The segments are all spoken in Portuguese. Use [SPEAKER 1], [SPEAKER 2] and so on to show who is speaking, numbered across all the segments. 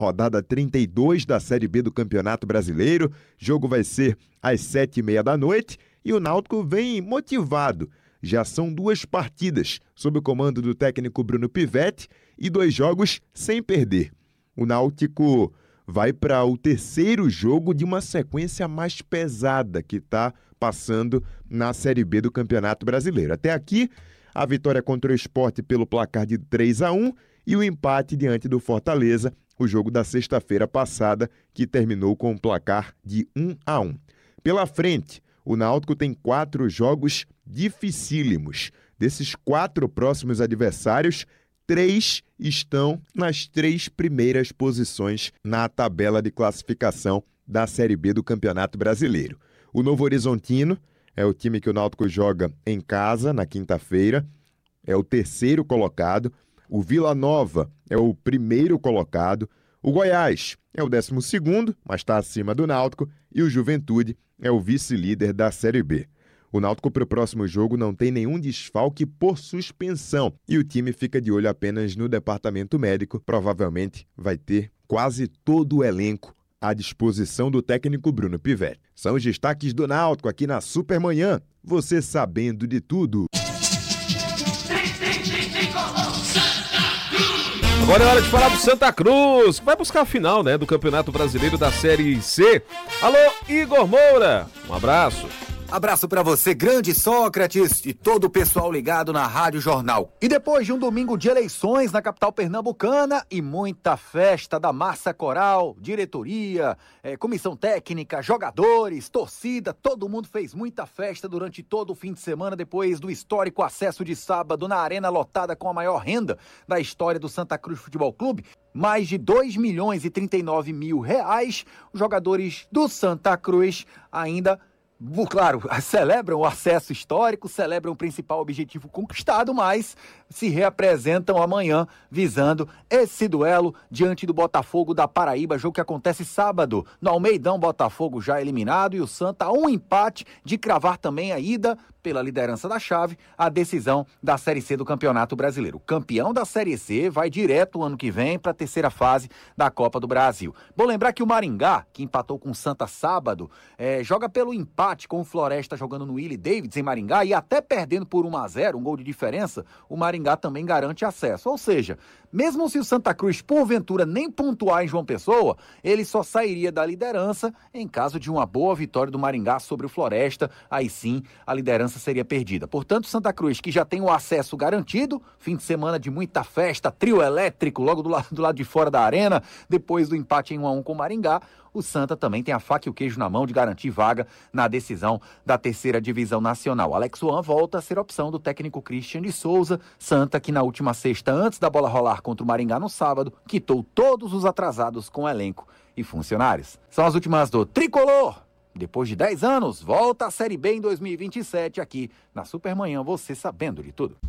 [SPEAKER 1] rodada 32 da Série B do Campeonato Brasileiro. Jogo vai ser às 7h30 da noite e o Náutico vem motivado. Já são 2 partidas sob o comando do técnico Bruno Pivetti e 2 jogos sem perder. O Náutico vai para o 3º jogo de uma sequência mais pesada que está passando na Série B do Campeonato Brasileiro. Até aqui, a vitória contra o Sport pelo placar de 3-1 e o empate diante do Fortaleza, o jogo da sexta-feira passada, que terminou com um placar de 1-1. Pela frente, o Náutico tem 4 jogos dificílimos. Desses 4 próximos adversários, 3 estão nas 3 primeiras posições na tabela de classificação da Série B do Campeonato Brasileiro. O Novo Horizontino é o time que o Náutico joga em casa na quinta-feira, é o 3º colocado. O Vila Nova é o 1º colocado. O Goiás é o 12º, mas está acima do Náutico. E o Juventude é o vice-líder da Série B. O Náutico para o próximo jogo não tem nenhum desfalque por suspensão e o time fica de olho apenas no departamento médico. Provavelmente vai ter quase todo o elenco à disposição do técnico Bruno Pivetti. São os destaques do Náutico aqui na Supermanhã. Você sabendo de tudo.
[SPEAKER 2] Agora é hora de falar do Santa Cruz, que vai buscar a final, do Campeonato Brasileiro da Série C. Alô, Igor Moura, um abraço.
[SPEAKER 3] Abraço pra você, grande Sócrates, e todo o pessoal ligado na Rádio Jornal. E depois de um domingo de eleições na capital pernambucana e muita festa da massa coral, diretoria, comissão técnica, jogadores, torcida, todo mundo fez muita festa durante todo o fim de semana depois do histórico acesso de sábado na arena lotada com a maior renda da história do Santa Cruz Futebol Clube. Mais de 2.039.000 reais, os jogadores do Santa Cruz ainda... Claro, celebram o acesso histórico, celebram o principal objetivo conquistado, mas se reapresentam amanhã visando esse duelo diante do Botafogo da Paraíba, jogo que acontece sábado no Almeidão. Botafogo já eliminado e o Santa a um empate de cravar também a ida pela liderança da chave, a decisão da Série C do Campeonato Brasileiro. O campeão da Série C vai direto o ano que vem para a 3ª fase da Copa do Brasil. Bom lembrar que o Maringá, que empatou com o Santa sábado, joga pelo empate com o Floresta jogando no Willie Davids em Maringá e até perdendo por 1-0, um gol de diferença, o Maringá também garante acesso. Ou seja, mesmo se o Santa Cruz, porventura, nem pontuar em João Pessoa, ele só sairia da liderança em caso de uma boa vitória do Maringá sobre o Floresta. Aí sim, a liderança seria perdida. Portanto, Santa Cruz, que já tem o acesso garantido, fim de semana de muita festa, trio elétrico logo do lado de fora da arena, depois do empate em 1-1 com o Maringá, o Santa também tem a faca e o queijo na mão de garantir vaga na decisão da 3ª divisão nacional. Alex Oan volta a ser opção do técnico Christian de Souza. Santa, que na última sexta, antes da bola rolar contra o Maringá no sábado, quitou todos os atrasados com elenco e funcionários. São as últimas do Tricolor. Depois de 10 anos, volta a Série B em 2027 aqui na Supermanhã, você sabendo de tudo.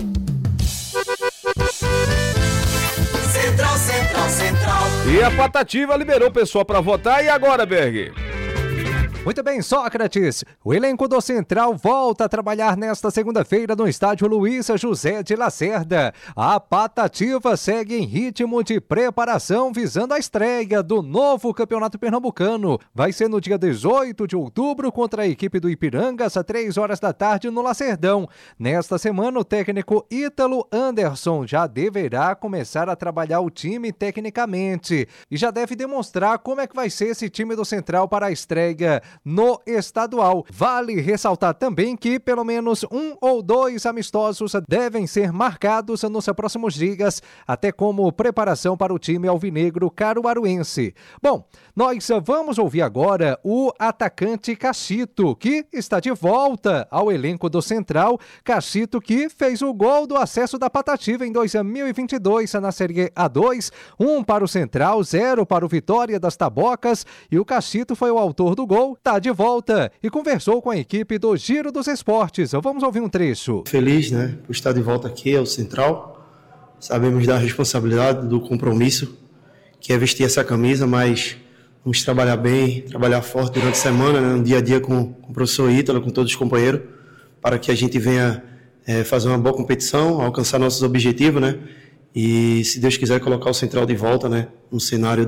[SPEAKER 4] Central, Central, Central.
[SPEAKER 2] E a Patativa liberou o pessoal para votar. E agora, Berg?
[SPEAKER 5] Muito bem, Sócrates. O elenco do Central volta a trabalhar nesta segunda-feira no estádio Luiz José de Lacerda. A Patativa segue em ritmo de preparação visando a estreia do novo Campeonato Pernambucano. Vai ser no dia 18 de outubro contra a equipe do Ipiranga às 3h da tarde no Lacerdão. Nesta semana, o técnico Ítalo Anderson já deverá começar a trabalhar o time tecnicamente e já deve demonstrar como é que vai ser esse time do Central para a estreia no estadual. Vale ressaltar também que pelo menos 1 ou 2 amistosos devem ser marcados nos próximos dias, até como preparação para o time alvinegro caruaruense. Bom, nós vamos ouvir agora o atacante Cachito, que está de volta ao elenco do Central. Cachito que fez o gol do acesso da Patativa em 2022 na Série A2, 1 para o Central, 0 para o Vitória das Tabocas, e o Cachito foi o autor do gol. Tá de volta e conversou com a equipe do Giro dos Esportes. Vamos ouvir um trecho.
[SPEAKER 6] Feliz, por estar de volta aqui ao Central. Sabemos da responsabilidade, do compromisso, que é vestir essa camisa, mas vamos trabalhar bem, trabalhar forte durante a semana, no dia a dia com o professor Ítalo, com todos os companheiros, para que a gente venha fazer uma boa competição, alcançar nossos objetivos, E, se Deus quiser, colocar o Central de volta, no cenário